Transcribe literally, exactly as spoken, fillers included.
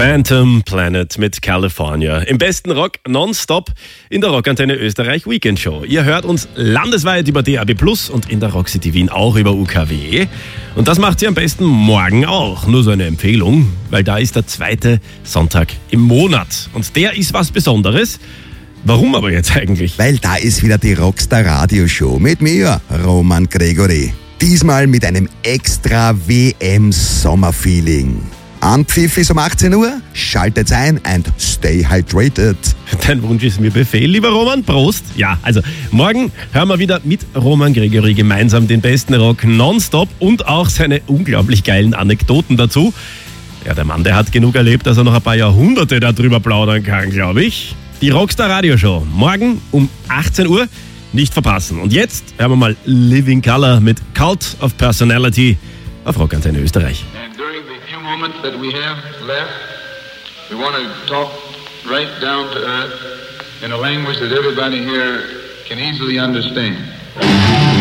Phantom Planet mit California. Im besten Rock nonstop in der Rockantenne Österreich Weekend Show. Ihr hört uns landesweit über D A B plus und in der Rock City Wien auch über U K W. Und das macht ihr am besten morgen auch. Nur so eine Empfehlung, weil da ist der zweite Sonntag im Monat. Und der ist was Besonderes. Warum aber jetzt eigentlich? Weil da ist wieder die Rockstar Radioshow mit mir, Roman Gregory. Diesmal mit einem extra W M-Sommerfeeling. Anpfiff ist um achtzehn Uhr, schaltet ein and stay hydrated. Dein Wunsch ist mir Befehl, lieber Roman. Prost. Ja, also morgen hören wir wieder mit Roman Gregory gemeinsam den besten Rock nonstop und auch seine unglaublich geilen Anekdoten dazu. Ja, der Mann, der hat genug erlebt, dass er noch ein paar Jahrhunderte darüber plaudern kann, glaube ich. Die Rockstar Radioshow, morgen um achtzehn Uhr, nicht verpassen. Und jetzt hören wir mal Living Colour mit Cult of Personality auf Rockantenne Österreich. And during the few moments that we have left, we want to talk right down to earth in a language that everybody here can easily understand.